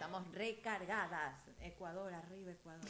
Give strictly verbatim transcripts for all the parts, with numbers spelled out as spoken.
estamos recargadas. Ecuador, arriba Ecuador.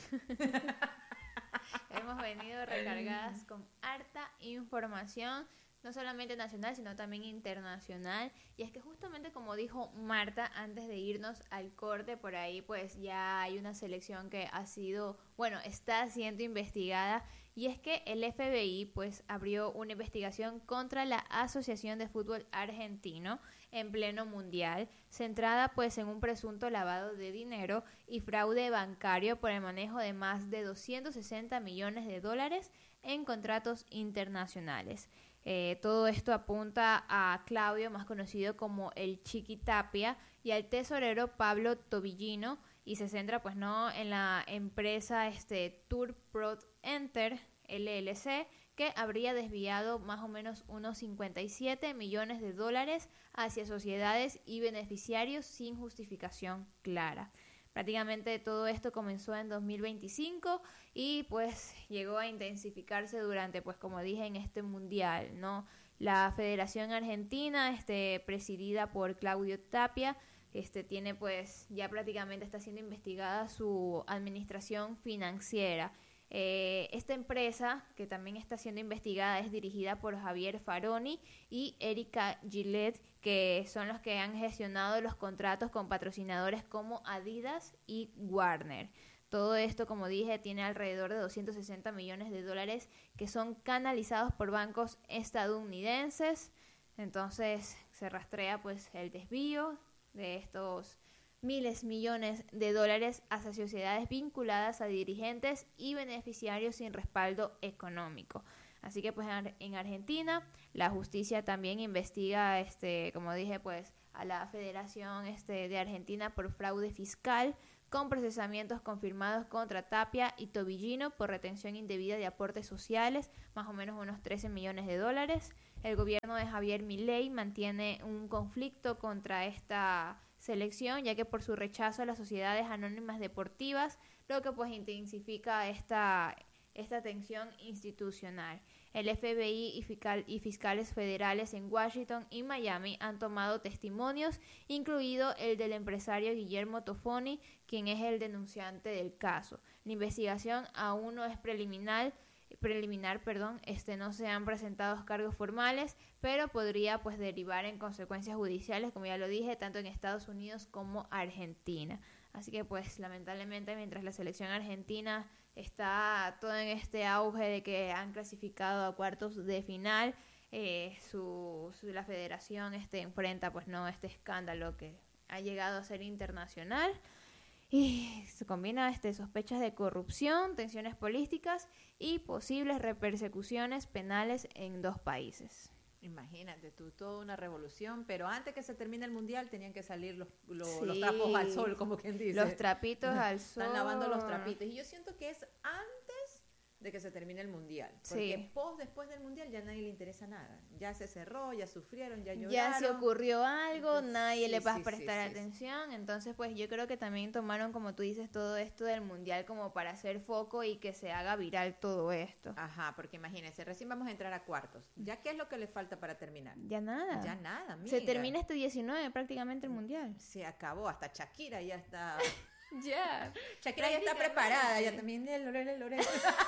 Hemos venido recargadas con harta información, no solamente nacional, sino también internacional. Y es que justamente como dijo Marta, antes de irnos al corte, por ahí pues ya hay una selección que ha sido, bueno, está siendo investigada. Y es que el F B I pues abrió una investigación contra la Asociación de Fútbol Argentino en pleno mundial, centrada pues en un presunto lavado de dinero y fraude bancario por el manejo de más de doscientos sesenta millones de dólares en contratos internacionales. Eh, todo esto apunta a Claudio, más conocido como el Chiqui Tapia, y al tesorero Pablo Tobillino, y se centra pues no en la empresa este Tour Pro Enter L L C, que habría desviado más o menos unos cincuenta y siete millones de dólares hacia sociedades y beneficiarios sin justificación clara. Prácticamente todo esto comenzó en dos mil veinticinco y pues llegó a intensificarse durante, pues como dije, en este mundial, ¿no? La Federación Argentina, este, presidida por Claudio Tapia, este, tiene pues ya prácticamente está siendo investigada su administración financiera. Eh, esta empresa, que también está siendo investigada, es dirigida por Javier Faroni y Erika Gillette, que son los que han gestionado los contratos con patrocinadores como Adidas y Warner. Todo esto, como dije, tiene alrededor de doscientos sesenta millones de dólares que son canalizados por bancos estadounidenses. Entonces se rastrea pues el desvío de estos miles millones de dólares hacia sociedades vinculadas a dirigentes y beneficiarios sin respaldo económico. Así que pues en Argentina la justicia también investiga, este, como dije, pues a la Federación este, de Argentina por fraude fiscal, con procesamientos confirmados contra Tapia y Tobillino por retención indebida de aportes sociales, más o menos unos trece millones de dólares. El gobierno de Javier Milei mantiene un conflicto contra esta selección, ya que por su rechazo a las sociedades anónimas deportivas, lo que pues intensifica esta, esta tensión institucional. El F B I y, fiscal, y fiscales federales en Washington y Miami han tomado testimonios, incluido el del empresario Guillermo Tofoni, quien es el denunciante del caso. La investigación aún no es preliminar, preliminar, perdón, este no se han presentado cargos formales, pero podría pues derivar en consecuencias judiciales, como ya lo dije, tanto en Estados Unidos como Argentina. Así que pues lamentablemente mientras la selección argentina está todo en este auge de que han clasificado a cuartos de final, eh, su, su la federación este enfrenta pues no este escándalo que ha llegado a ser internacional. Y se combina este, sospechas de corrupción, tensiones políticas y posibles repersecuciones penales en dos países. Imagínate tú, toda una revolución, pero antes que se termine el mundial tenían que salir los, los, sí, los trapos al sol, como quien dice. Los trapitos al sol. Están lavando los trapitos. Y yo siento que es antes de que se termine el mundial. Porque sí, post después del mundial ya a nadie le interesa nada. Ya se cerró, ya sufrieron, ya lloraron. Ya se ocurrió algo, entonces, nadie sí, le va a prestar sí, atención. Sí. Entonces, pues yo creo que también tomaron, como tú dices, todo esto del mundial como para hacer foco y que se haga viral todo esto. Ajá, porque imagínense, recién vamos a entrar a cuartos. ¿Ya qué es lo que le falta para terminar? Ya nada. Ya nada, amiga. Se termina este diecinueve prácticamente el mundial. Se acabó, hasta Shakira ya está... ya. Shakira ya está preparada, ya también Lorena, Lorena.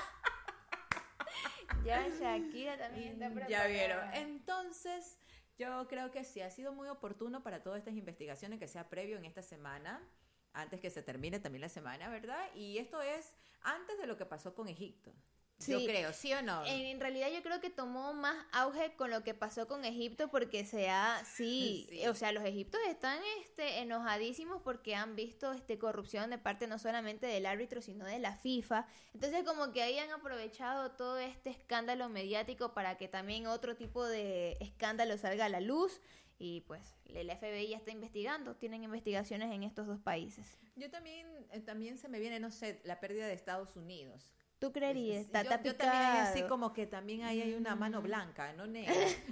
Ya Shakira también está preparada. Ya vieron. Entonces, yo creo que sí ha sido muy oportuno para todas estas investigaciones que sea previo en esta semana, antes que se termine también la semana, ¿verdad? Y esto es antes de lo que pasó con Egipto. Sí, yo creo, ¿sí o no? En realidad yo creo que tomó más auge con lo que pasó con Egipto porque se ha, sí, sí. o sea, los egiptos están este, enojadísimos porque han visto este, corrupción de parte no solamente del árbitro, sino de la FIFA. Entonces como que ahí han aprovechado todo este escándalo mediático para que también otro tipo de escándalo salga a la luz. Y pues el F B I ya está investigando, tienen investigaciones en estos dos países. Yo también, eh, también se me viene, no sé, la pérdida de Estados Unidos. ¿Tú creerías? Yo, yo también hay así como que también ahí hay una mano blanca, no negra.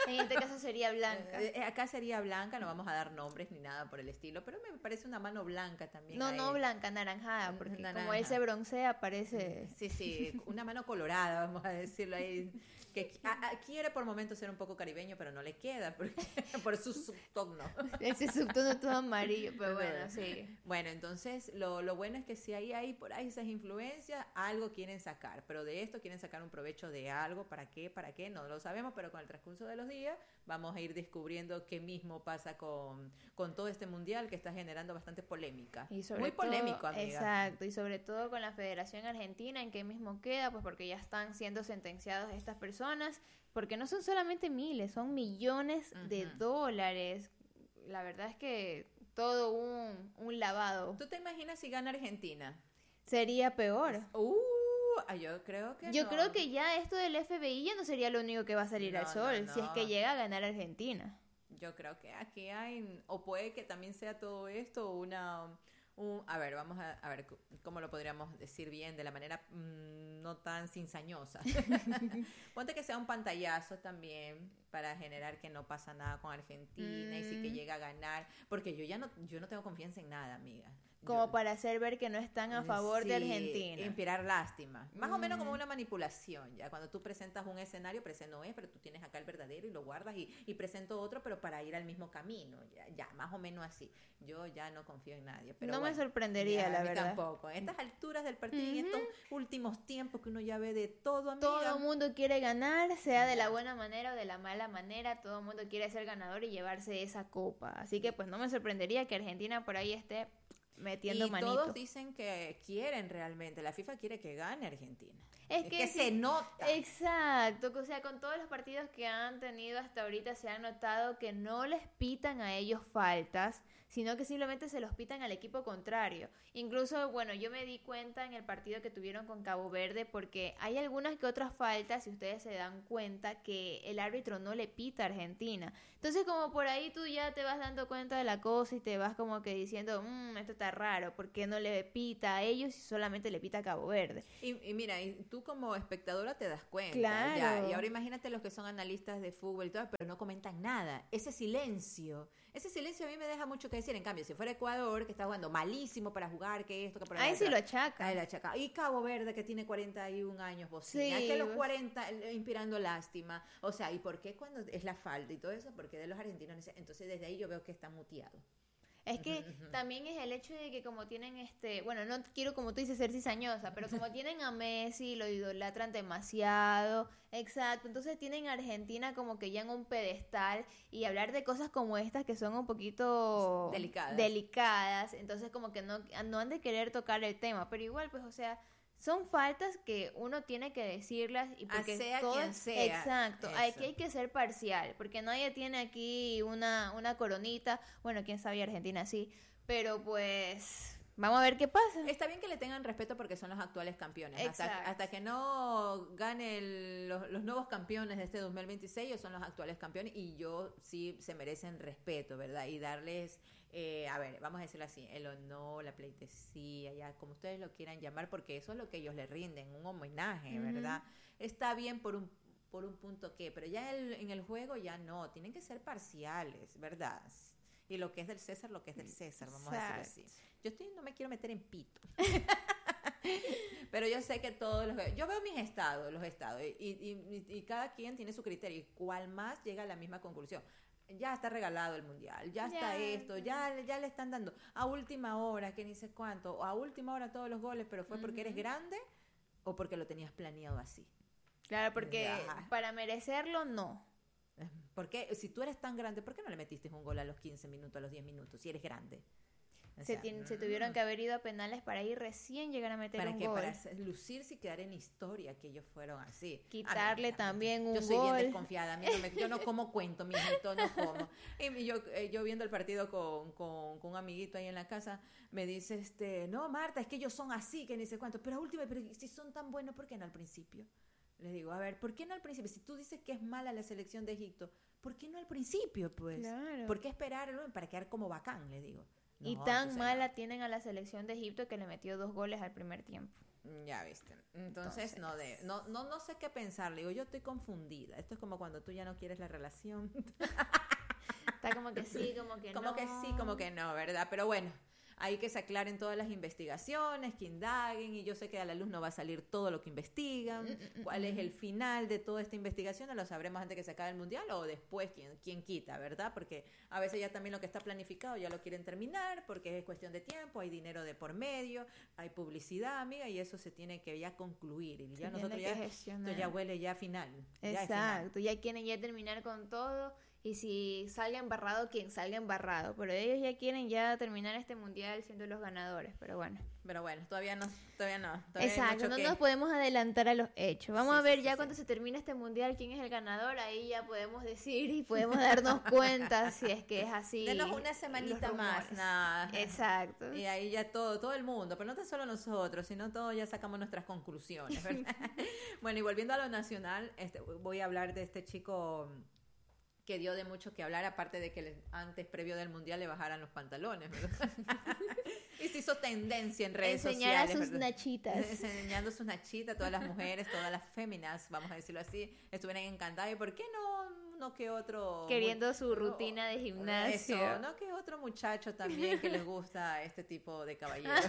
En este caso sería blanca. Eh, eh, acá sería blanca, no vamos a dar nombres ni nada por el estilo, pero me parece una mano blanca también. No, ahí. no blanca, anaranjada, porque Naranja. como él se broncea parece... Sí, sí, una mano colorada, vamos a decirlo ahí, que a, a, quiere por momentos ser un poco caribeño, pero no le queda, porque, por su subtono. Ese subtono todo amarillo, pero bueno, sí. Bueno, entonces lo, lo bueno es que si ahí hay por ahí esas influencias, algo quieren sacar, pero de esto quieren sacar un provecho de algo, ¿para qué? ¿Para qué? No lo sabemos, pero con el transcurso de los días vamos a ir descubriendo qué mismo pasa con, con todo este mundial que está generando bastante polémica. Y sobre Muy todo, polémico, amiga. Exacto, y sobre todo con la Federación Argentina, ¿en qué mismo queda? Pues porque ya están siendo sentenciados estas personas, porque no son solamente miles, son millones uh-huh. de dólares. La verdad es que todo un, un lavado. ¿Tú te imaginas si gana Argentina? Sería peor. Uh, yo creo que Yo no. creo que ya esto del F B I ya no sería lo único que va a salir no, al sol, no, no. si es que llega a ganar Argentina. Yo creo que aquí hay, o puede que también sea todo esto una... Un, a ver, vamos a, a ver cómo lo podríamos decir bien, de la manera mmm, no tan cinzañosa. Ponte que sea un pantallazo también para generar que no pasa nada con Argentina mm. y sí que llega a ganar, porque yo ya no, yo no tengo confianza en nada, amiga. Como yo, para hacer ver que no están a favor sí, de Argentina. Inspirar lástima. Más mm. o menos como una manipulación. Ya cuando tú presentas un escenario, pero ese no es, pero tú tienes acá el verdadero y lo guardas y, y presento otro, pero para ir al mismo camino. Ya, ya, más o menos así. Yo ya no confío en nadie. Pero no bueno, me sorprendería, ya, la a mí verdad. Tampoco. En estas alturas del partido uh-huh. y en estos últimos tiempos que uno ya ve de todo, amiga. Todo el mundo quiere ganar, sea de la buena manera o de la mala manera. Todo el mundo quiere ser ganador y llevarse esa copa. Así que pues no me sorprendería que Argentina por ahí esté metiendo y manito. Todos dicen que quieren realmente, la FIFA quiere que gane Argentina. Es, es que, que sí, se nota. Exacto, o sea, con todos los partidos que han tenido hasta ahorita se ha notado que no les pitan a ellos faltas, sino que simplemente se los pitan al equipo contrario. Incluso, bueno, yo me di cuenta en el partido que tuvieron con Cabo Verde, porque hay algunas que otras faltas, si ustedes se dan cuenta, que el árbitro no le pita a Argentina. Entonces, como por ahí tú ya te vas dando cuenta de la cosa y te vas como que diciendo, mmm, esto está raro, ¿por qué no le pita a ellos y solamente le pita a Cabo Verde? Y, y mira, y tú como espectadora te das cuenta. Claro. Ya, y ahora imagínate los que son analistas de fútbol y todo, pero no comentan nada. Ese silencio, ese silencio a mí me deja mucho que decir. En cambio, si fuera Ecuador, que está jugando malísimo para jugar, que esto, que por ahí sí lo achaca. Ahí lo achaca. Y Cabo Verde, que tiene cuarenta y un años, bocina. Sí. Que los cuarenta inspirando lástima. O sea, ¿y por qué cuando es la falta y todo eso? Porque de los argentinos, entonces desde ahí yo veo que está muteado. Es que uh-huh. también es el hecho de que como tienen este, bueno, no quiero como tú dices ser cizañosa, pero como tienen a Messi, lo idolatran demasiado, exacto, entonces tienen a Argentina como que ya en un pedestal y hablar de cosas como estas que son un poquito delicadas, delicadas entonces como que no, no han de querer tocar el tema, pero igual pues o sea, son faltas que uno tiene que decirlas y porque sea todo, quien sea. Exacto, aquí hay que ser parcial, porque nadie tiene aquí una, una coronita, bueno, quién sabe Argentina sí, pero pues vamos a ver qué pasa. Está bien que le tengan respeto porque son los actuales campeones. Hasta, hasta que no gane el, los, los nuevos campeones de este dos mil veintiséis, ellos son los actuales campeones y yo sí se merecen respeto, ¿verdad? Y darles... Eh, a ver, vamos a decirlo así, el honor, la pleitesía, ya como ustedes lo quieran llamar, porque eso es lo que ellos le rinden, un homenaje, uh-huh. ¿verdad? Está bien por un por un punto que, pero ya el, en el juego ya no, tienen que ser parciales, ¿verdad? Y lo que es del César, lo que es del César, vamos Exacto. a decirlo así. Yo estoy, no me quiero meter en pito. Pero yo sé que todos los... Yo veo mis estados, los estados, y, y, y, y cada quien tiene su criterio, y cuál más llega a la misma conclusión. Ya está regalado el mundial, ya está yeah. esto, ya, ya le están dando a última hora, que ni sé cuánto, o a última hora todos los goles, pero fue uh-huh. porque eres grande o porque lo tenías planeado así. Claro, porque Ajá. para merecerlo, no. Porque si tú eres tan grande, ¿por qué no le metiste un gol a los quince minutos, a los diez minutos, si eres grande? O Se, sea, t- se tuvieron que haber ido a penales para ir recién llegar a meter ¿para un qué? gol. Para lucirse y quedar en historia que ellos fueron así. Quitarle mí, también un yo gol. Yo soy bien desconfiada. A mí no me, yo no como cuento, mi hijito, no como. Y yo, eh, yo viendo el partido con, con, con un amiguito ahí en la casa, me dice, este, no, Marta, es que ellos son así, que ni sé cuánto. Pero a última, pero si son tan buenos, ¿por qué no al principio? Le digo, a ver, ¿por qué no al principio? Si tú dices que es mala la selección de Egipto, ¿por qué no al principio, pues? Claro. ¿Por qué esperar ¿no? para quedar como bacán? Le digo. No, y tan mala no. tienen a la selección de Egipto que le metió dos goles al primer tiempo. Ya viste. Entonces, Entonces. No, de, no, no, no sé qué pensar. Le digo, yo estoy confundida. Esto es como cuando tú ya no quieres la relación. Está como que sí, como que como no. Como que sí, como que no, ¿verdad? Pero bueno, hay que se aclaren todas las investigaciones, que indaguen, y yo sé que a la luz no va a salir todo lo que investigan. Mm, ¿Cuál mm, es el final de toda esta investigación? Lo sabremos antes que se acabe el mundial o después, quién, quién quita, ¿verdad? Porque a veces ya también lo que está planificado ya lo quieren terminar, porque es cuestión de tiempo, hay dinero de por medio, hay publicidad, amiga, y eso se tiene que ya concluir. Y ya se nosotros ya, esto ya huele ya final. Exacto, ya, ya quieren ya terminar con todo. Y si salga embarrado, quien salga embarrado. Pero ellos ya quieren ya terminar este mundial siendo los ganadores. Pero bueno. Pero bueno, todavía no. Todavía no todavía Exacto, no que... nos podemos adelantar a los hechos. Vamos sí, a ver sí, ya sí, cuando sí. se termine este mundial quién es el ganador. Ahí ya podemos decir y podemos darnos cuenta si es que es así. Denos una semanita más. Nada. Exacto. Y ahí ya todo, todo el mundo. Pero no tan solo nosotros, sino todos ya sacamos nuestras conclusiones, ¿verdad? Bueno, y volviendo a lo nacional, este, voy a hablar de este chico... que dio de mucho que hablar, aparte de que antes, previo del mundial, le bajaran los pantalones, ¿verdad? Y se hizo tendencia en redes Enseñar sociales. Enseñar sus ¿verdad? nachitas. Enseñando sus nachitas, todas las mujeres, todas las féminas, vamos a decirlo así, estuvieran encantadas. ¿Y por qué no, no que otro... Queriendo muy, su rutina de gimnasio. Eso, no que otro muchacho también que les gusta este tipo de caballeros.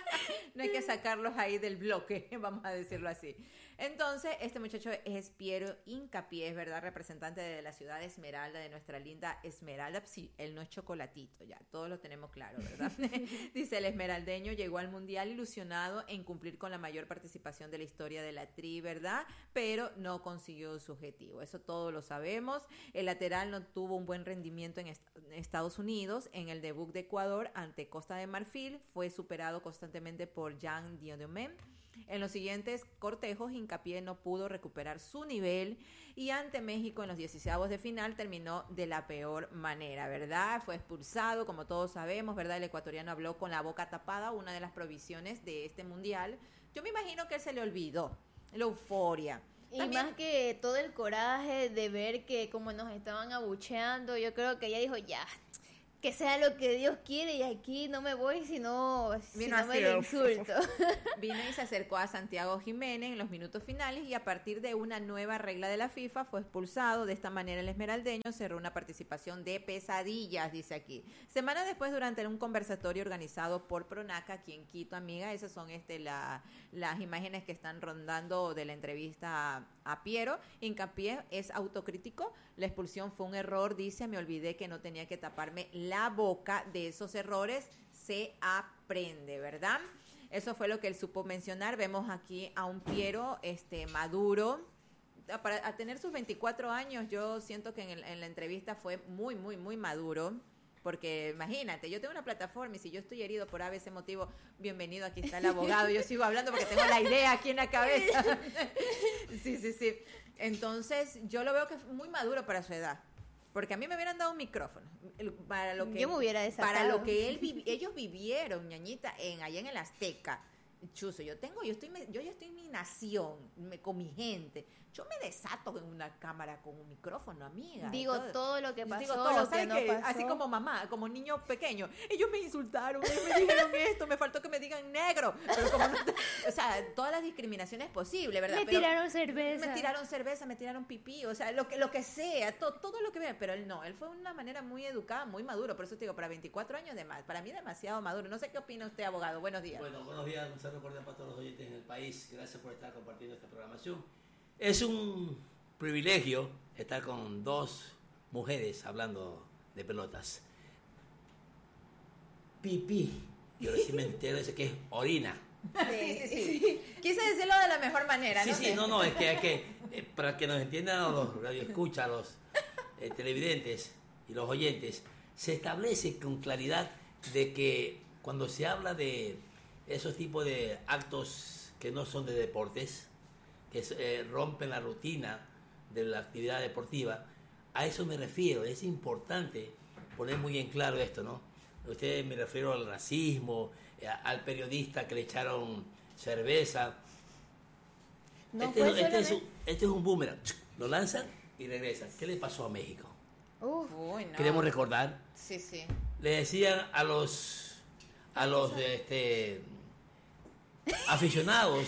No hay que sacarlos ahí del bloque, vamos a decirlo así. Entonces, este muchacho es Piero Hincapié, ¿verdad? Representante de la ciudad de Esmeralda, de nuestra linda Esmeralda. Sí, él no es chocolatito, ya, todos lo tenemos claro, ¿verdad? Dice, el esmeraldeño llegó al Mundial ilusionado en cumplir con la mayor participación de la historia de la Tri, ¿verdad? Pero no consiguió su objetivo, eso todos lo sabemos. El lateral no tuvo un buen rendimiento en est- Estados Unidos. En el debut de Ecuador ante Costa de Marfil fue superado constantemente por Jean Diodomé. En los siguientes cortejos, Hincapié no pudo recuperar su nivel y ante México en los dieciseavos de final terminó de la peor manera, ¿verdad? Fue expulsado, como todos sabemos, ¿verdad? El ecuatoriano habló con la boca tapada, una de las provisiones de este mundial. Yo me imagino que él se le olvidó, la euforia. Y También, más que todo el coraje de ver que como nos estaban abucheando, yo creo que ella dijo, ya... que sea lo que Dios quiere y aquí no me voy si no, si no me lo insulto. Vino y se acercó a Santiago Jiménez en los minutos finales y a partir de una nueva regla de la FIFA fue expulsado. De esta manera el esmeraldeño cerró una participación de pesadillas, dice aquí. Semanas después, durante un conversatorio organizado por Pronaca aquí en Quito, amiga, esas son este la, las imágenes que están rondando de la entrevista a, a Piero. Hincapié es autocrítico. La expulsión fue un error, dice, me olvidé que no tenía que taparme la boca. De esos errores se aprende, ¿verdad? Eso fue lo que él supo mencionar. Vemos aquí a un Piero este, maduro. Para a tener sus veinticuatro años, yo siento que en, el, en la entrevista fue muy, muy, muy maduro. Porque imagínate, yo tengo una plataforma y si yo estoy herido por ese motivo, bienvenido, aquí está el abogado. Yo sigo hablando porque tengo la idea aquí en la cabeza. Sí, sí, sí. Entonces, yo lo veo que es muy maduro para su edad. Porque a mí me hubieran dado un micrófono. Para lo que, yo me hubiera desatado. Para lo que él vi, ellos vivieron, ñañita, en, allá en el Azteca. Chuzo, yo tengo, yo estoy, yo ya estoy en mi nación, me, con mi gente. Yo me desato en una cámara con un micrófono, amiga. Digo todo, todo lo que pasó, digo todo, lo que no que, pasó. Así como mamá, como niño pequeño. Ellos me insultaron, ellos me dijeron esto, me faltó que me digan negro. Pero como no, o sea, todas las discriminaciones posibles, ¿verdad? Me pero tiraron cerveza. Me tiraron cerveza, me tiraron pipí, o sea, lo que, lo que sea, to, todo lo que vean. Pero él no, él fue de una manera muy educada, muy maduro. Por eso te digo, para veinticuatro años de más, para mí demasiado maduro. No sé qué opina usted, abogado. Buenos días. Bueno, buenos días, un saludo cordial para todos los oyentes en el país. Gracias por estar compartiendo esta programación. Es un privilegio estar con dos mujeres hablando de pelotas. Pipí, yo recién me entero de que es orina. Sí, sí, sí, sí. Quise decirlo de la mejor manera, sí, ¿no? Sí, sí, no, no, es que, es que eh, para que nos entiendan los radioescuchas, los eh, televidentes y los oyentes, se establece con claridad de que cuando se habla de esos tipos de actos que no son de deportes, que eh, rompen la rutina de la actividad deportiva, a eso me refiero. Es importante poner muy en claro esto, ¿no? Ustedes me refiero al racismo, eh, al periodista que le echaron cerveza. No este, este, solamente... es un, este es un boomerang, lo lanzan y regresan. ¿Qué le pasó a México? Uf, uy, no. Queremos recordar. Sí, sí. Le decían a los a los este aficionados.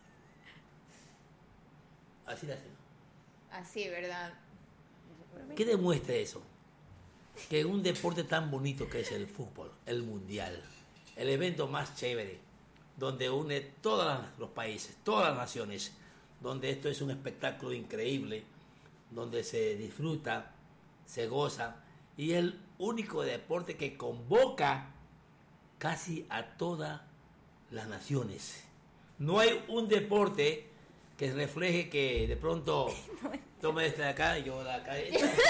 Así le hacen. Así, ¿verdad? ¿Qué demuestra eso? Que un deporte tan bonito que es el fútbol, el mundial, el evento más chévere, donde une todos los países, todas las naciones, donde esto es un espectáculo increíble, donde se disfruta, se goza, y es el único deporte que convoca casi a todas las naciones. No hay un deporte que refleje que de pronto tome este de acá y yo de acá.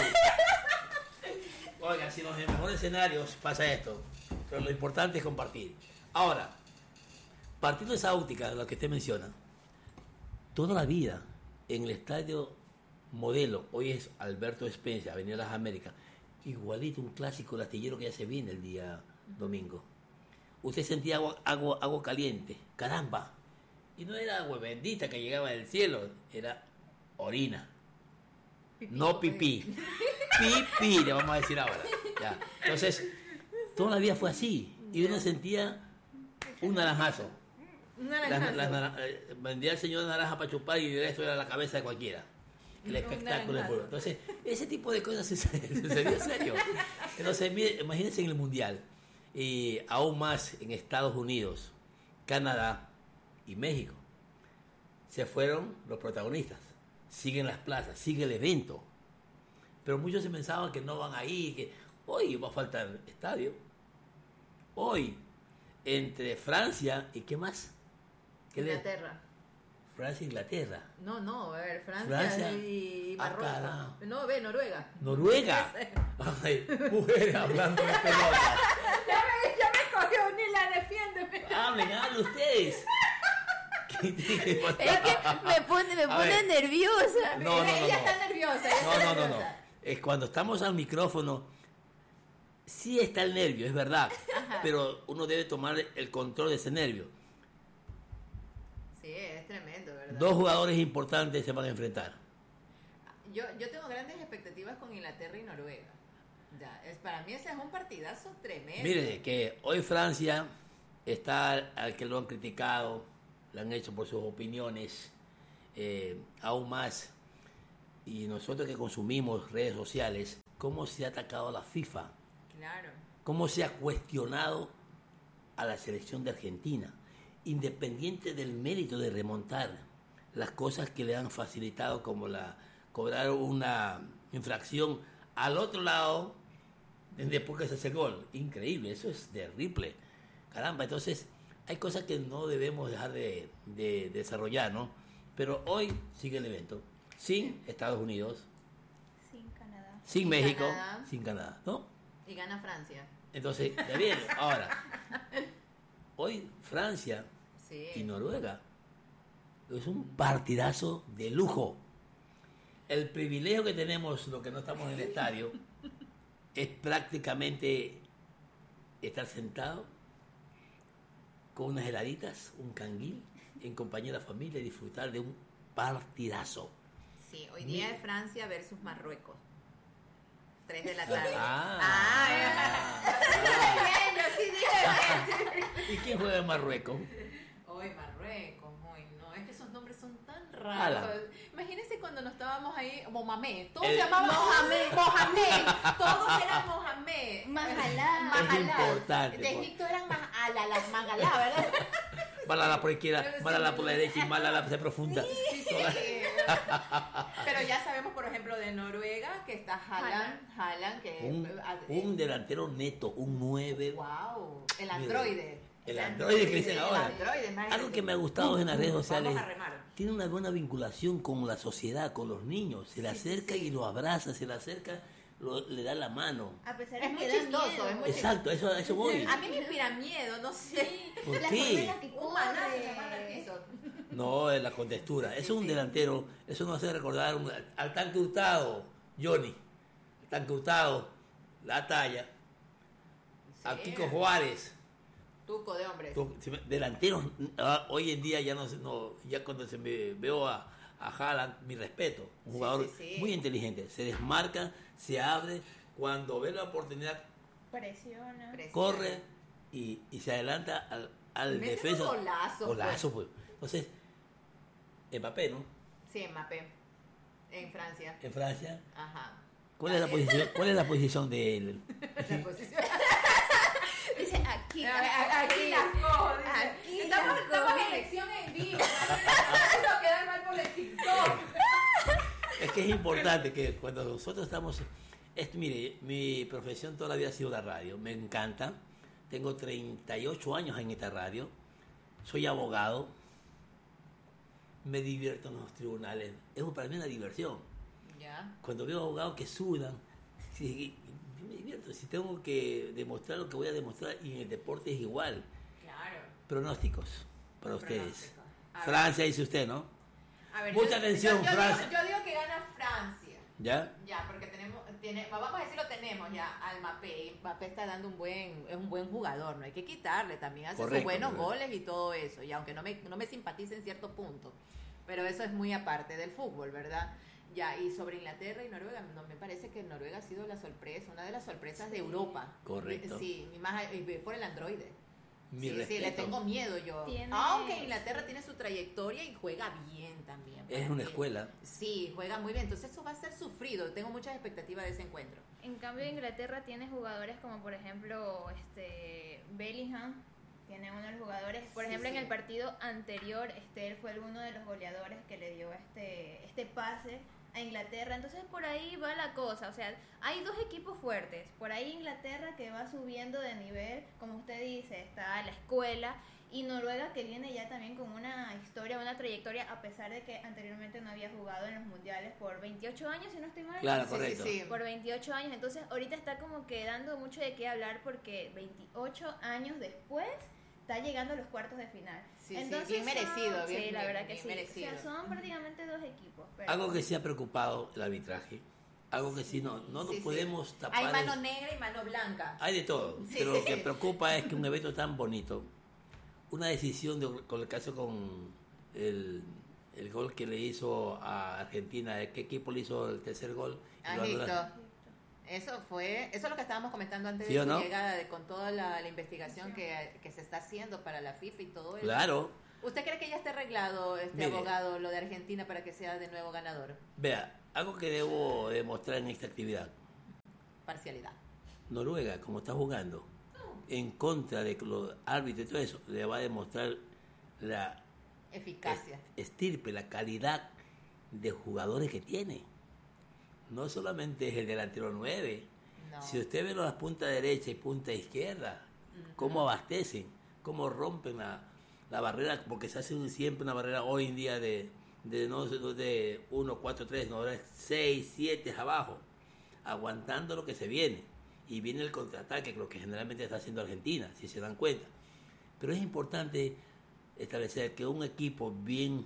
Oiga, si en los mejores escenarios pasa esto, pero lo importante es compartir. Ahora, partiendo de esa óptica, lo que usted menciona, toda la vida en el estadio modelo, hoy es Alberto Spencer, Avenida Las Américas, igualito un clásico latillero que ya se viene el día domingo. Usted sentía agua, agua, agua caliente, caramba, y no era agua bendita que llegaba del cielo, era orina. Pipí, no pipí. Pipí, le vamos a decir ahora. Ya. Entonces, toda la vida fue así. Y uno sentía un naranjazo. Un naranjazo. Las, las, eh, vendía el señor naranja para chupar y el resto era la cabeza de cualquiera. El espectáculo de fútbol. Entonces, ese tipo de cosas sucedió en serio. Entonces, mire, imagínense en el Mundial. Y aún más en Estados Unidos, Canadá y México. Se fueron los protagonistas. Siguen las plazas, sigue el evento. Pero muchos se pensaban que no van ahí, que hoy va a faltar estadio. Hoy, entre Francia y ¿qué más? ¿Qué Inglaterra. Le... Francia e Inglaterra. No, no, a ver, Francia, Francia y ah, Marruecos. No, ve, Noruega. Noruega. Ay, mujeres hablando de pelota. ya, me, ya me cogió, ni la defiende. Hablen, hablen ustedes. Es que me pone, me pone nerviosa. No, no, no, ella no. está nerviosa. Ella No, está no, no, nerviosa. no. Es cuando estamos al micrófono, sí está el nervio, es verdad. Ajá. Pero uno debe tomar el control de ese nervio. Sí, es tremendo, ¿verdad? Dos jugadores importantes se van a enfrentar. Yo, yo tengo grandes expectativas con Inglaterra y Noruega. Ya, es, para mí ese es un partidazo tremendo. Mire, que hoy Francia está al, al que lo han criticado, lo han hecho por sus opiniones, eh, aún más. Y nosotros que consumimos redes sociales, ¿cómo se ha atacado a la FIFA? Claro. ¿Cómo se ha cuestionado a la selección de Argentina? Independiente del mérito de remontar las cosas que le han facilitado, como la cobrar una infracción al otro lado después que se hace el gol. Increíble, eso es terrible. Caramba, entonces hay cosas que no debemos dejar de, de, de desarrollar, ¿no? Pero hoy sigue el evento. Sin Estados Unidos, Sin Canadá. sin, Sin México, Canadá. sin Canadá, ¿no? Y gana Francia. Entonces, ya viene. Ahora, hoy Francia Sí. y Noruega es un partidazo de lujo. El privilegio que tenemos, los que no estamos en el estadio, es prácticamente estar sentado con unas heladitas, un canguil, en compañía de la familia y disfrutar de un partidazo. Sí, hoy día es Francia versus Marruecos. Tres de la tarde. Ah, Ah, ah, bien, yo sí dije. ¿Y quién juega en Marruecos? Hoy Marruecos, hoy no, es que esos nombres son tan Ala. raros. Imagínense cuando nos estábamos ahí, Mohamed, todos El- se llamaban Mohamed, Mohamed, todos eran Mohamed. Majalá. Majalá. importante, De por- Egipto eran Mahala, las Magalá, ¿verdad? Malala por izquierda, Malala por la derecha y Malala se profunda. Sí, sí. Pero ya sabemos, por ejemplo, de Noruega, que está Haaland, Haaland, que... Un, eh, un delantero neto, un nueve. Wow, el androide. El androide que dicen El ahora. androide, imagínate. Algo que me ha gustado en las redes sociales, Vamos a remar. tiene una buena vinculación con la sociedad, con los niños. Se le Sí, sí, acerca sí. y lo abraza, se le acerca, lo- le da la mano. A pesar Es de muy que da chistoso, miedo. es muy Exacto, eso, a eso voy. A mí me inspira miedo, no sé. ¿Por La qué? forma en la que Un manazo corre. se manda al piso. No, es la contextura. Sí, sí, Eso es un sí. delantero, eso nos hace recordar un- al tanque Hurtado, Johnny. El tanque Hurtado, la talla. A Sí. Kiko Juárez. Tuco de hombres. Tu- si me- Delanteros, ah, hoy en día ya no, se- no ya cuando se me veo a, a Haaland, mi respeto, un Sí, jugador sí, sí. muy inteligente, se desmarca, se abre, cuando ve la oportunidad Presiona. Presiona. corre y, y se adelanta al, al Mete defensa. un golazo, Golazo, pues. Entonces, Mbappé, ¿no? Sí, Mbappé. En Francia. En Francia. Ajá. ¿Cuál es la posición, cuál es la posición de él? La posición. Dice, aquí, Aquí las cojo, dice. Aquí Estamos, las estamos cojo. en elección en vivo. No quedar mal por el TikTok. Es que es importante que cuando nosotros estamos... Es, mire, mi profesión toda la vida ha sido la radio. Me encanta. Tengo treinta y ocho años en esta radio. Soy abogado. Me divierto en los tribunales. Es para mí una diversión. Ya. Cuando veo abogados que sudan, sí, yo me divierto. Si tengo que demostrar lo que voy a demostrar, y en el deporte es igual. Claro. Pronósticos para Los ustedes. pronósticos. A ver. Francia, dice usted, ¿no? A ver, Mucha yo- atención, yo, yo Francia. Digo, yo digo que gana Francia. ¿Ya? Ya, porque tenemos, tiene, vamos a decirlo, tenemos ya al Mbappé. Mbappé está dando un buen, es un buen jugador, no hay que quitarle, también hace Correcto, sus buenos correcto. goles y todo eso, y aunque no me, no me simpatice en cierto punto, pero eso es muy aparte del fútbol, ¿verdad? Ya, y sobre Inglaterra y Noruega, no me parece que Noruega ha sido la sorpresa, una de las sorpresas de Europa. Correcto. Sí, y más y por el androide. Mi sí, sí, respeto. le tengo miedo yo. Tiene- Aunque Inglaterra tiene su trayectoria y juega bien también. Es para una que- escuela. Sí, juega muy bien. Entonces eso va a ser sufrido. Tengo muchas expectativas de ese encuentro. En cambio, Inglaterra tiene jugadores como, por ejemplo, este Bellingham. Tiene uno de los jugadores, por Sí, ejemplo, sí. en el partido anterior, este, él fue uno de los goleadores que le dio este, este pase a Inglaterra. Entonces, por ahí va la cosa. O sea, hay dos equipos fuertes. Por ahí Inglaterra que va subiendo de nivel, como usted dice, está la escuela. Y Noruega que viene ya también con una historia, una trayectoria, a pesar de que anteriormente no había jugado en los mundiales por veintiocho años, si no estoy mal. Claro, Sí, correcto. sí, sí. Por veintiocho años, entonces ahorita está como que dando mucho de qué hablar porque veintiocho años después está llegando a los cuartos de final. Sí, sí, entonces bien merecido, son- bien- sí, la bien- verdad que bien sí. merecido. O sea, son prácticamente dos equipos. Pero Algo que sí ha preocupado el arbitraje. Algo que sí no, no nos Sí, sí. podemos tapar. Hay mano es- negra y mano blanca. Hay de todo. Sí, pero sí, lo que sí. preocupa es que un evento tan bonito, una decisión de, con el caso con el, el gol que le hizo a Argentina, ¿qué equipo le hizo el tercer gol? Y lo Egipto. anula- Eso fue, eso es lo que estábamos comentando antes ¿Sí de o su no? llegada, de, con toda la, la investigación que, que se está haciendo para la FIFA y todo eso. Claro. ¿Usted cree que ya esté arreglado, este Mire. abogado, lo de Argentina para que sea de nuevo ganador? Vea, algo que debo demostrar en esta actividad. Parcialidad. Noruega, como está jugando, en contra de los árbitros y todo eso, le va a demostrar la Eficacia. estirpe, la calidad de jugadores que tiene. No solamente es el delantero nueve. No. Si usted ve las puntas derecha y punta izquierda, cómo abastecen, cómo rompen la, la barrera, porque se hace un- siempre una barrera hoy en día de, de no no de uno, cuatro, tres, no, ahora es seis, siete abajo, aguantando lo que se viene. Y viene el contraataque, lo que generalmente está haciendo Argentina, si se dan cuenta. Pero es importante establecer que un equipo bien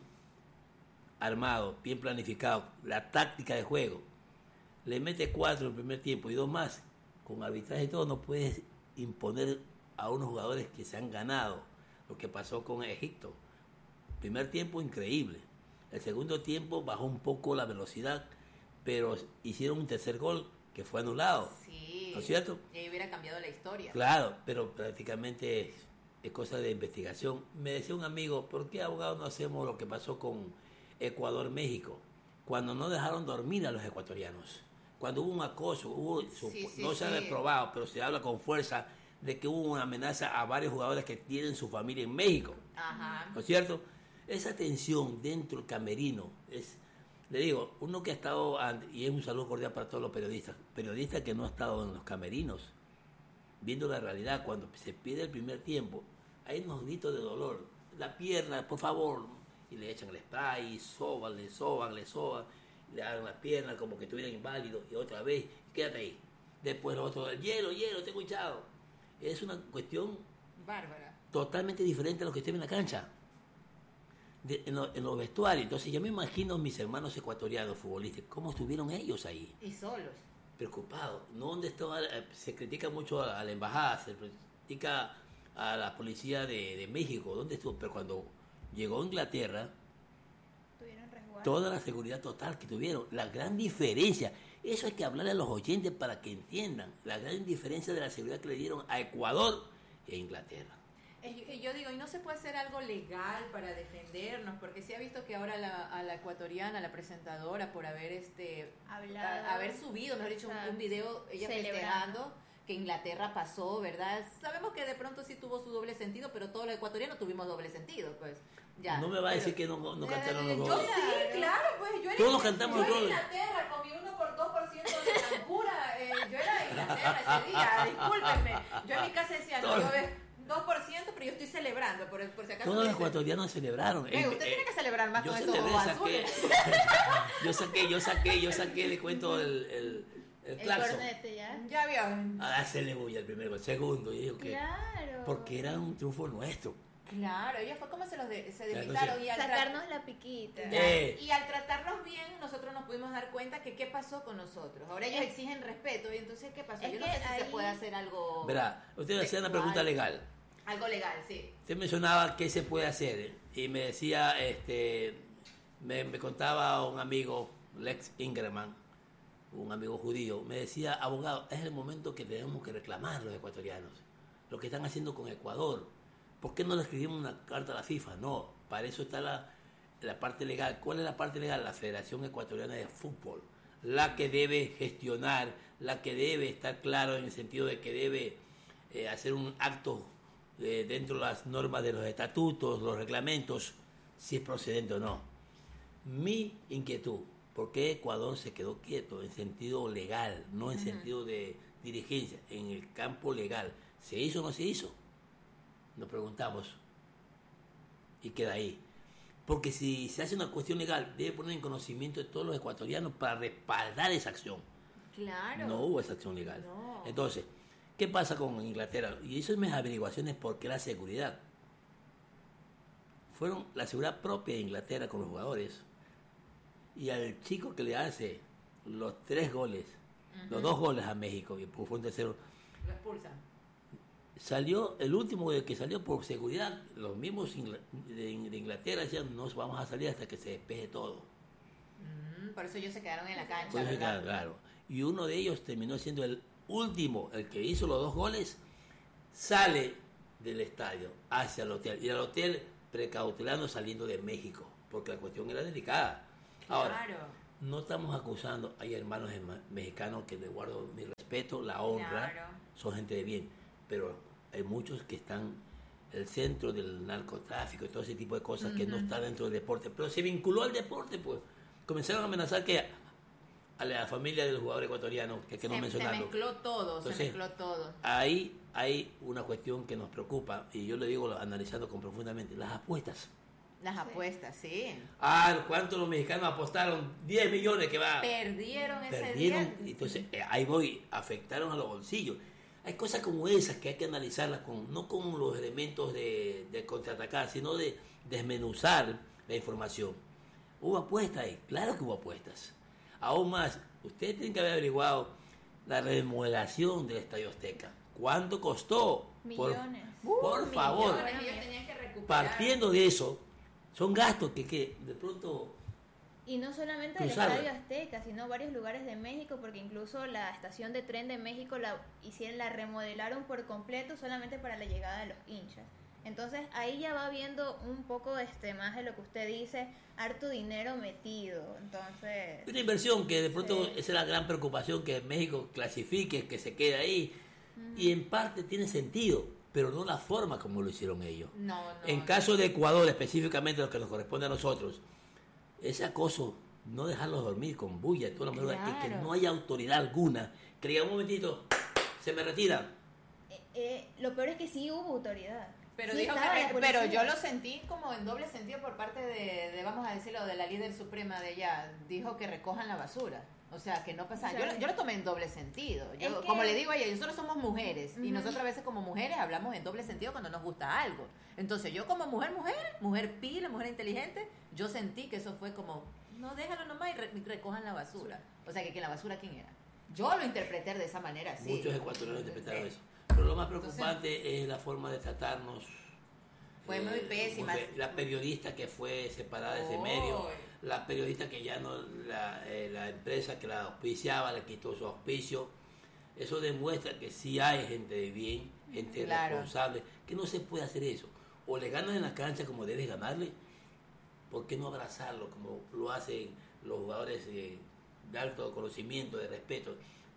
armado, bien planificado, la táctica de juego, le mete cuatro en el primer tiempo y dos más, con arbitraje y todo, no puedes imponer a unos jugadores que se han ganado. Lo que pasó con Egipto. Primer tiempo increíble. El segundo tiempo bajó un poco la velocidad, pero hicieron un tercer gol que fue anulado. Sí. ¿No es cierto? Y ahí hubiera cambiado la historia. Claro, pero prácticamente es, es cosa de investigación. Me decía un amigo, ¿por qué, abogado, no hacemos lo que pasó con Ecuador-México? Cuando no dejaron dormir a los ecuatorianos. Cuando hubo un acoso, hubo, Sí, sí, no se ha sí. reprobado, pero se habla con fuerza de que hubo una amenaza a varios jugadores que tienen su familia en México. Ajá. ¿No es cierto? Esa tensión dentro del camerino es, le digo, uno que ha estado, y es un saludo cordial para todos los periodistas, periodistas que no han estado en los camerinos, viendo la realidad, cuando se pide el primer tiempo, hay unos gritos de dolor, la pierna, por favor, y le echan el spray, soban, le soban, le soban, le dan la pierna como que estuvieran inválidos, y otra vez, quédate ahí. Después lo otro, hielo, hielo, tengo hinchado. Es una cuestión Bárbara. totalmente diferente a lo que usted ve en la cancha, de- en, lo- en los vestuarios. Entonces yo me imagino mis hermanos ecuatorianos futbolistas, cómo estuvieron ellos ahí, Y solos. preocupados. No donde estaba, eh, se critica mucho a, a la embajada, se critica a la policía de, de México, ¿dónde estuvo? Pero cuando llegó a Inglaterra, tuvieron resguardo. toda la seguridad total que tuvieron, la gran diferencia, eso hay que hablarle a los oyentes para que entiendan, la gran diferencia de la seguridad que le dieron a Ecuador e Inglaterra. Es que yo digo, y no se puede hacer algo legal para defendernos, porque sí ha visto que ahora la, a la ecuatoriana, la presentadora, por haber este Hablado. a- haber subido, mejor dicho, un, un video, ella Celebrando. festejando que Inglaterra pasó, ¿verdad? Sabemos que de pronto sí tuvo su doble sentido, pero todos los ecuatorianos tuvimos doble sentido, pues. Ya. No me va a decir Pero- que no, no Eh, cantaron los Yo goles. sí, claro, pues yo era, Todos cantamos yo era goles. Inglaterra con mi uno por dos por ciento de blancura, eh, yo era Inglaterra ese día, discúlpenme. Yo en mi casa decía, no, Todos- yo ve dos por ciento, pero yo estoy celebrando, por, por si acaso. Todos los me dicen, ecuatorianos celebraron. "Ve, Eh, usted eh, tiene que celebrar más yo con esos celebré, ojos saqué, azules. yo saqué, yo saqué, yo saqué, le cuento el, el, el El claxon. cornete, ¿ya? Ya vio. A hacerle bulla el primero, el segundo. Y digo que, Claro. porque era un triunfo nuestro. Claro, ella fue como se los de- se Ya, debilitaron entonces- y al tra- Sacarnos la piquita. Ya, Eh. y al tratarnos bien, nosotros nos pudimos dar cuenta que qué pasó con nosotros. Ahora ellos Es- exigen respeto, y entonces, ¿qué pasó? es Yo no que sé si se ahí- puede hacer algo... Verá, usted me hacía una sexual. pregunta legal. Algo legal, sí. Usted mencionaba qué se puede hacer y me decía, este, me, me contaba un amigo, Lex Ingerman, un amigo judío, me decía, abogado, es el momento que tenemos que reclamar los ecuatorianos, lo que están haciendo con Ecuador. ¿Por qué no le escribimos una carta a la FIFA? No, para eso está la, la parte legal. ¿Cuál es la parte legal? La Federación Ecuatoriana de Fútbol, la que debe gestionar, la que debe estar claro en el sentido de que debe eh, hacer un acto eh, dentro de las normas de los estatutos, los reglamentos, si es procedente o no. Mi inquietud, ¿por qué Ecuador se quedó quieto en sentido legal, no en sentido de dirigencia, en el campo legal? ¿Se hizo o no se hizo? Nos preguntamos y queda ahí. Porque si se hace una cuestión legal, debe poner en conocimiento de todos los ecuatorianos para respaldar esa acción. Claro. No hubo esa acción legal. No. Entonces, ¿qué pasa con Inglaterra? Y eso es mis averiguaciones porque la seguridad. Fueron la seguridad propia de Inglaterra con los jugadores. Y al chico que le hace los tres goles, los dos goles a México, y fue un tercero, Lo expulsan. salió, el último que salió por seguridad, los mismos ingla- de de Inglaterra decían, no vamos a salir hasta que se despeje todo. Mm, por eso ellos se quedaron en la cancha, Pues, ¿verdad? claro, claro. Y uno de ellos terminó siendo el último, el que hizo los dos goles, sale del estadio hacia el hotel. Y al hotel precautelando saliendo de México, porque la cuestión era delicada. Ahora, Claro. no estamos acusando, hay hermanos ema- mexicanos que les guardo mi respeto, la honra, Claro. son gente de bien, pero hay muchos que están el centro del narcotráfico y todo ese tipo de cosas que no está dentro del deporte, pero se vinculó al deporte, pues comenzaron a amenazar que a la familia del jugador ecuatoriano, que hay que no se, se mencionarlo, mezcló todo, Entonces, se mezcló todo. ahí hay una cuestión que nos preocupa, y yo le digo analizando con profundamente, las apuestas. Las apuestas, sí. Ah, ¿cuántos los mexicanos apostaron? diez millones que va. Perdieron ese Perdieron, día. entonces eh, ahí voy, afectaron a los bolsillos. Hay cosas como esas que hay que analizarlas con, no con los elementos de, de contraatacar, sino de desmenuzar la información. Hubo apuestas ahí, claro que hubo apuestas. Aún más, ustedes tienen que haber averiguado la remodelación del Estadio Azteca. ¿Cuánto costó? Por- Millones. Por, Uh, favor, millones, ellos tenían que recuperar. partiendo de eso, son gastos que, que de pronto... Y no solamente Tú el sabes. Estadio Azteca, sino varios lugares de México, porque incluso la estación de tren de México la hicieron, la remodelaron por completo solamente para la llegada de los hinchas. Entonces ahí ya va viendo un poco este más de lo que usted dice, harto dinero metido. Entonces, Una inversión que de pronto Sí. esa es la gran preocupación, que México clasifique, que se quede ahí. Y en parte tiene sentido, pero no la forma como lo hicieron ellos. No, no. En caso de Ecuador, específicamente lo que nos corresponde a nosotros, ese acoso, no dejarlos dormir con bulla y toda la madrugada, y que Claro. no haya autoridad alguna, que diga un momentito, se me retira. eh, eh, lo peor es que sí hubo autoridad. Pero, Sí dijo que estaba la re- pero policía. yo lo sentí como en doble sentido por parte de, de, vamos a decirlo, de la líder suprema de ella. Dijo que recojan la basura. O sea, que no pasa. O sea, Yo, lo- yo lo tomé en doble sentido. Yo, es que- Como le digo a ella, nosotros somos mujeres. Y Ujú. nosotros a veces como mujeres hablamos en doble sentido cuando nos gusta algo. Entonces yo como mujer, mujer, mujer pila, mujer inteligente, yo sentí que eso fue como, no, déjalo nomás y, re- y recojan la basura. O sea, que, que la basura, ¿quién era? Yo lo interpreté de esa manera, sí. Muchos ecuatorianos interpretaron Sí. eso. Pero lo más preocupante es la forma de tratarnos. Fue muy pésima. porque La periodista que fue separada de ese Oh. medio, la periodista que ya no, la, eh, la empresa que la auspiciaba le quitó su auspicio. Eso demuestra que sí hay gente de bien gente Claro. responsable, que no se puede hacer eso. O le ganas en la cancha como debes ganarle, ¿por qué no abrazarlo como lo hacen los jugadores eh, de alto conocimiento, de respeto?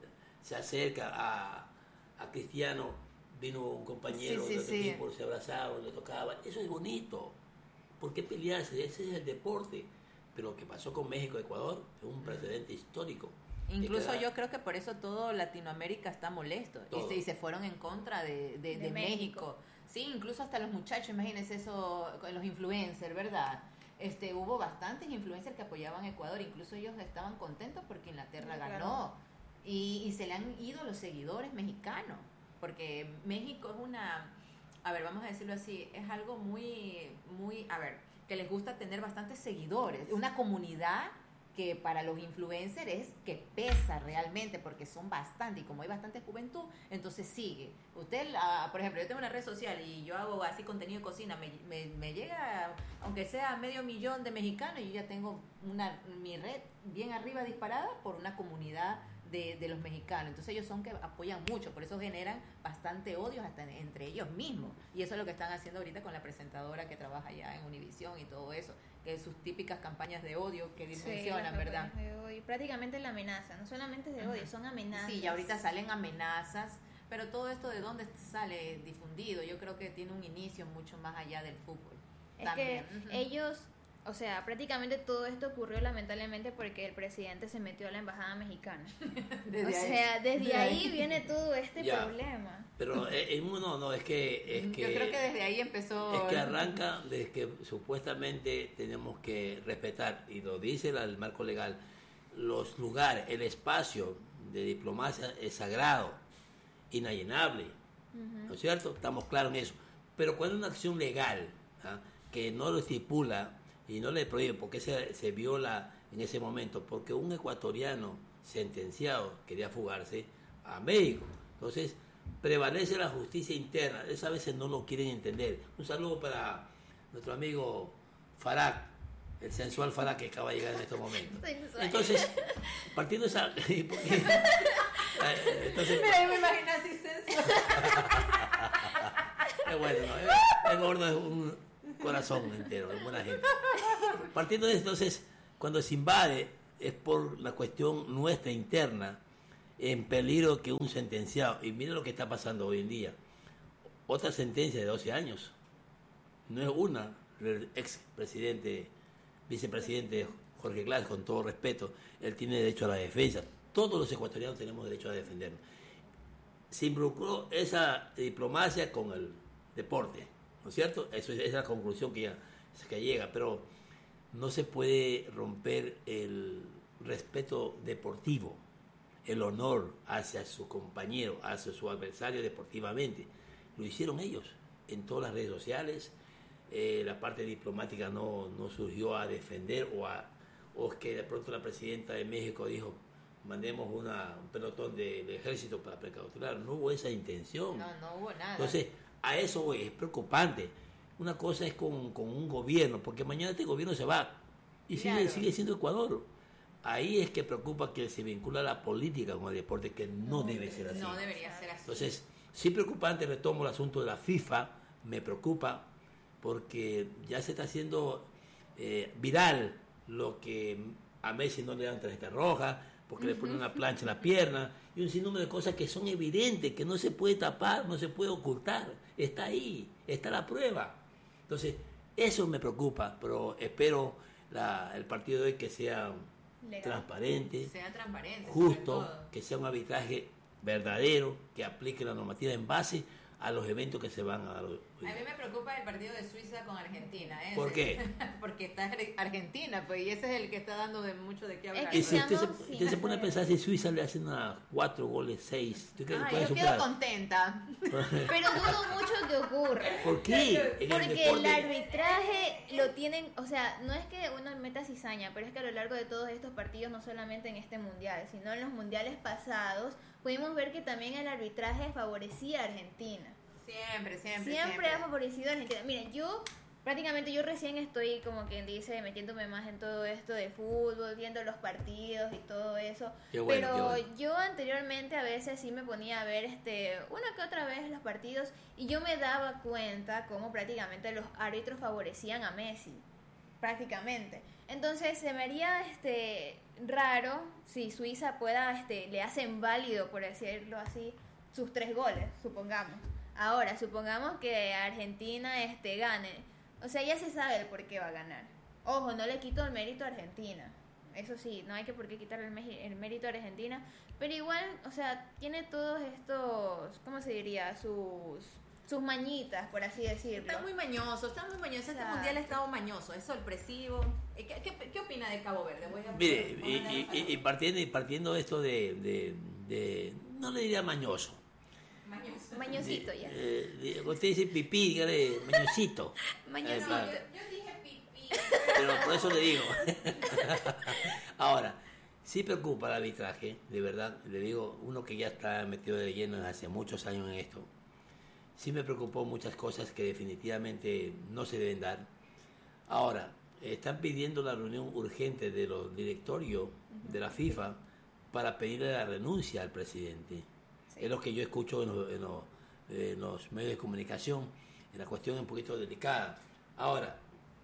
Se acerca a, a Cristiano, vino un compañero Sí, sí, de otro sí. equipo, se abrazaban, le tocaban. Eso es bonito. ¿Por qué pelearse? Ese es el deporte. Pero lo que pasó con México Ecuador es un precedente histórico. Incluso queda- yo creo que por eso todo Latinoamérica está molesto y Todo. se, y se fueron en contra de, de, De de México. México. Sí, incluso hasta los muchachos, imagínense eso, con los influencers, ¿verdad? Este, hubo bastantes influencers que apoyaban a Ecuador, incluso ellos estaban contentos porque Inglaterra Claro. ganó y, y se le han ido los seguidores mexicanos, porque México es una, a ver, vamos a decirlo así, es algo muy, muy, a ver, que les gusta tener bastantes seguidores, una comunidad que para los influencers es que pesa realmente porque son bastante y como hay bastante juventud, entonces sigue. Usted, ah, por ejemplo, yo tengo una red social y yo hago así contenido de cocina, me, me, me llega, aunque sea medio millón de mexicanos, y yo ya tengo una mi red bien arriba disparada por una comunidad de, de los mexicanos. Entonces ellos son que apoyan mucho, por eso generan bastante odios hasta en- entre ellos mismos. Y eso es lo que están haciendo ahorita con la presentadora que trabaja allá en Univisión y todo eso, que sus típicas campañas de odio que Sí, dimensionan, las ¿verdad? campañas de odio. Prácticamente la amenaza, no solamente es de odio, Ujú. son amenazas. Sí, y ahorita salen amenazas, pero todo esto de dónde sale difundido, yo creo que tiene un inicio mucho más allá del fútbol. Es También. que Ujú. ellos, o sea, prácticamente todo esto ocurrió lamentablemente porque el presidente se metió a la embajada mexicana. Desde o ahí- sea, desde desde ahí viene todo este Ya. problema. Pero eh, en uno no, es que... Es que yo creo que desde ahí empezó. Es que arranca desde que supuestamente tenemos que respetar, y lo dice la- el marco legal, los lugares, el espacio de diplomacia es sagrado, inalienable, ¿no es cierto? Estamos claros en eso. Pero cuando hay una acción legal, ¿ah?, que no lo estipula y no le prohíbe, porque se, se viola en ese momento, porque un ecuatoriano sentenciado quería fugarse a México. Entonces, prevalece la justicia interna. Eso a veces no lo quieren entender. Un saludo para nuestro amigo Farag, el sensual Farag que acaba de llegar en estos momentos. Sensual. Entonces, partiendo de esa... porque- entonces, Mira, yo me imagino así sensual. es bueno, ¿no? El, el gordo es un corazón entero, es buena gente. Partiendo de eso, entonces, cuando se invade es por la cuestión nuestra interna, en peligro que un sentenciado, y mire lo que está pasando hoy en día, otra sentencia de doce años, no es una, el ex presidente, vicepresidente Jorge Glass, con todo respeto, él tiene derecho a la defensa, todos los ecuatorianos tenemos derecho a defendernos. Se involucró esa diplomacia con el deporte, ¿no es cierto? Eso es, esa es la conclusión que, ya, que llega, pero no se puede romper el respeto deportivo, el honor hacia su compañero, hacia su adversario deportivamente. Lo hicieron ellos en todas las redes sociales. Eh, la parte diplomática no, no surgió a defender o, a, o es que de pronto la presidenta de México dijo mandemos una, un pelotón del ejército para precautelar. No hubo esa intención. No, no hubo nada. Entonces, a eso voy, es preocupante. Una cosa es con, con un gobierno, porque mañana este gobierno se va y sigue, Claro. sigue siendo Ecuador. Ahí es que preocupa que se vincula la política con el deporte, que no debe ser así. No debería ser así. Entonces, sí preocupante, retomo el asunto de la FIFA, me preocupa, porque ya se está haciendo eh, viral lo que a Messi no le dan tarjeta roja, porque le ponen una plancha en la pierna, y un sinnúmero de cosas que son evidentes, que no se puede tapar, no se puede ocultar, está ahí, está la prueba. Entonces, eso me preocupa, pero espero la, el partido de hoy que sea Legal. transparente, sea transparente. sobre justo, todo. que sea un arbitraje verdadero, que aplique la normativa en base a los eventos que se van a dar hoy. A mí me preocupa el partido de Suiza con Argentina. ¿eh? ¿Por qué? Porque está Argentina, pues, y ese es el que está dando de mucho de qué hablar. que Y si usted se, seamos usted se pone a sinceros. pensar si Suiza le hacen a cuatro goles, seis, ¿usted cree que Ah, puede yo quedo superar? contenta. Pero dudo mucho que ocurra. ¿Por qué? En el Porque deporte- el arbitraje lo tienen, o sea, no es que uno meta cizaña, pero es que a lo largo de todos estos partidos, no solamente en este mundial, sino en los mundiales pasados, pudimos ver que también el arbitraje favorecía a Argentina. Siempre, siempre. Siempre, ha favorecido a Argentina. Miren, yo prácticamente yo recién estoy, como quien dice, metiéndome más en todo esto de fútbol, viendo los partidos y todo eso. Qué bueno, Pero qué bueno. yo anteriormente a veces sí me ponía a ver este una que otra vez los partidos y yo me daba cuenta cómo prácticamente los árbitros favorecían a Messi, prácticamente. Entonces se me haría este raro si Suiza pueda, este, le hacen válido, por decirlo así, sus tres goles, supongamos. Ahora, supongamos que Argentina este gane. O sea, ya se sabe el por qué va a ganar. Ojo, no le quito el mérito a Argentina. Eso sí, no hay que por qué quitarle el, me- el mérito a Argentina. Pero igual, o sea, tiene todos estos, ¿cómo se diría? Sus, sus mañitas, por así decirlo. Está muy mañoso, está muy mañoso. Este Exacto. mundial ha estado mañoso, es sorpresivo. ¿Qué, qué, qué opina de Cabo Verde? Voy a- Mire, voy y, a- y- y- y partiendo, y partiendo esto de, de, de- no le diría mañoso. Mañoso. Mañosito ya. Eh, de- usted dice pipí, dígale mañosito. Mañosito. Eh, Yo, yo dije pipí. Pero por eso le digo. Ahora, sí preocupa el arbitraje, de verdad. Le digo, uno que ya está metido de lleno desde hace muchos años en esto. Sí me preocupó muchas cosas que definitivamente no se deben dar. Ahora, están pidiendo la reunión urgente de los directorios de la FIFA para pedirle la renuncia al presidente. Sí. Es lo que yo escucho en los, en los- en los medios de comunicación. En la cuestión es un poquito delicada. Ahora,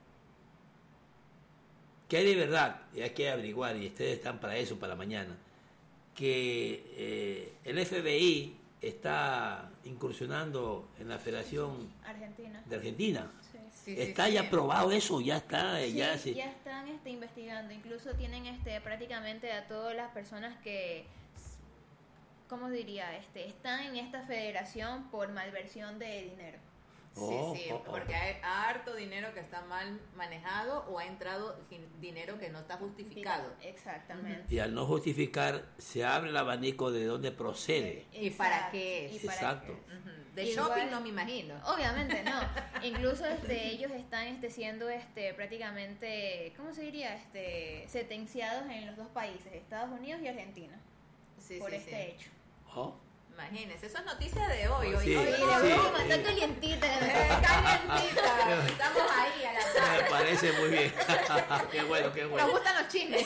que hay de verdad, y hay que averiguar, y ustedes están para eso, para mañana, que eh, el F B I está incursionando en la Federación Argentina. de Argentina. Sí. Sí, sí, ¿Está sí. ya aprobado eso? ¿Ya está? Sí, ya ya, se- están este, investigando. Incluso tienen este prácticamente a todas las personas que, ¿cómo diría? Este, están en esta federación por malversión de dinero. Oh, sí, sí, oh, oh. porque hay harto dinero que está mal manejado o ha entrado gin- dinero que no está justificado. Exactamente. Y al no justificar, se abre el abanico de dónde procede. ¿Y para Exacto, qué es? y para Exacto. qué es. Ujú. De Igual- shopping no me imagino. Obviamente no. Incluso este, ellos están este, siendo este, prácticamente, ¿cómo se diría? Este, sentenciados en los dos países, Estados Unidos y Argentina, Sí, por sí, este sí. hecho. Oh, Imagínense, eso es noticia de hoy. Oh, hoy sí, hoy- Oye, sí, la sí. broma está calientita. de Eh, verdad. calientita. Estamos ahí a la me par. parece muy bien. Qué bueno, qué Nos bueno. gustan los chismes.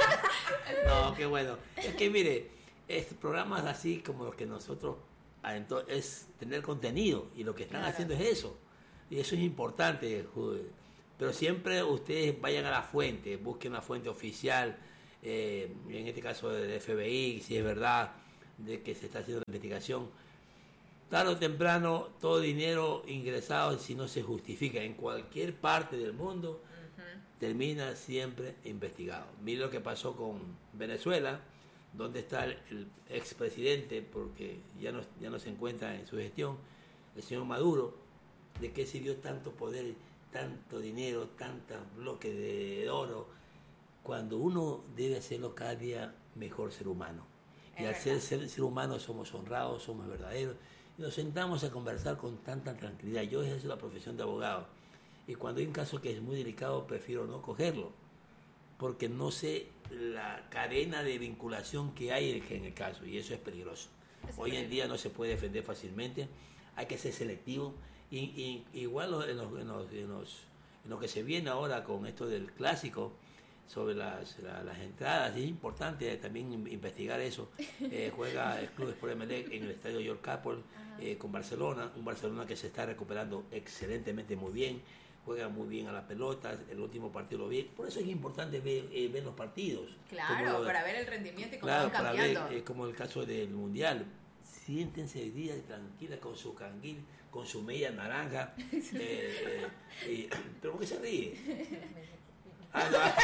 No, qué bueno. Es que mire, es programas así como los que nosotros ah, ento- es tener contenido y lo que están Claro. haciendo es eso. Y eso es importante. ju- Pero siempre ustedes vayan a la fuente, busquen una fuente oficial, eh, en este caso del F B I, si es verdad de que se está haciendo la investigación. Tarde o temprano, todo dinero ingresado, si no se justifica en cualquier parte del mundo, termina siempre investigado. Mire lo que pasó con Venezuela, donde está el, el expresidente, porque ya no, ya no se encuentra en su gestión, el señor Maduro. ¿De qué sirvió tanto poder, tanto dinero, tantos bloques de oro, cuando uno debe hacerlo cada día mejor ser humano? Y Es al ser, verdad. ser ser humano somos honrados, somos verdaderos, y nos sentamos a conversar con tanta tranquilidad. Yo ejerzo la profesión de abogado, y cuando hay un caso que es muy delicado, prefiero no cogerlo, porque no sé la cadena de vinculación que hay en el caso, y eso es peligroso. Es Hoy en peligroso. día no se puede defender fácilmente, hay que ser selectivo, y, y- igual en los, en, los, en, los, en lo que se viene ahora con esto del clásico, sobre las, la- las entradas, es importante también in- investigar eso. Eh, juega el Club Sport Emelec en el estadio York Capol eh, con Barcelona, un Barcelona que se está recuperando excelentemente muy bien, juega muy bien a las pelotas, el último partido lo vi, por eso es importante ver, eh, ver los partidos. Claro, Como lo- para ver el rendimiento y cómo Claro, van para cambiando. ver, eh, como el caso del Mundial. Siéntense hoy día tranquilas con su canguil, con su media naranja. eh, eh, y- ¿Pero por qué se ríe? Ah,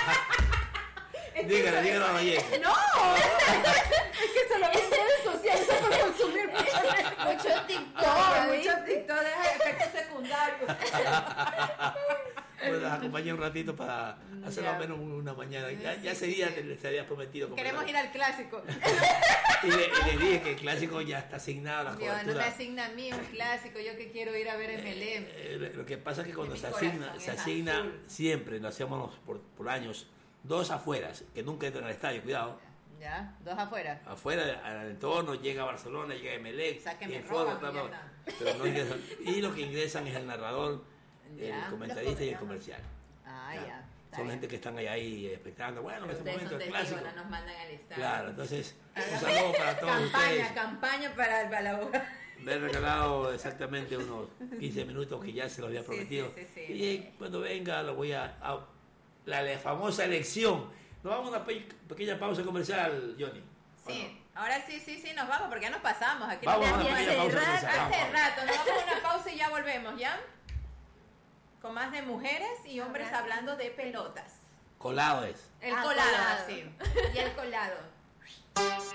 no. Dígale, dígale a Vallejo. ¡No! Es que se lo vi en redes sociales por consumir Mucho TikTok. no, ¿viste? mucho TikTok, deja efectos secundarios. Pues las acompañé un ratito para hacer Ya. al menos una mañana. Ya, ya Sí, ese día sí. te- les había prometido. Queremos completar. ir al clásico. Y le, y le dije que el clásico ya está asignado a la Dios, no me cobertura. asigna a mí un clásico, yo que quiero ir a ver M L M. Eh, lo que pasa es que cuando Mi se asigna, corazón se es asigna azul. siempre, lo hacemos por, por años, dos afueras, que nunca entran al estadio, cuidado. Ya, dos afuera. Afuera, al entorno, llega Barcelona, llega Emelec, Sáquenme y informa, ropa, bla, bla, mierda. pero no ingresan. Y lo que ingresan es el narrador, Ya. el comentarista y el Los comercial. Ah, Ya. ya. está Son bien. gente que están ahí, ahí expectando. Bueno, en Pero este ustedes momento son es testigos, clásico. no nos mandan al listado. Claro, entonces, un saludo para todos Campaña, ustedes. campaña para el abogado. Me he regalado exactamente unos quince minutos que ya se los había Sí, prometido. sí, sí, sí. Y cuando venga lo voy a... a- la, la famosa elección. Nos vamos a una pe- pequeña pausa comercial, Johnny. ¿o Sí, ahora sí, sí, sí, nos vamos porque ya nos pasamos. Aquí Vamos nos a una hace pequeña pausa rato, comercial. hace Vamos. rato. Nos vamos a una pausa y ya volvemos, ¿ya? Con más de mujeres y hombres Abrazo. hablando de pelotas. no? Colado es. El Ah, colado, colado. sí. Y el colado.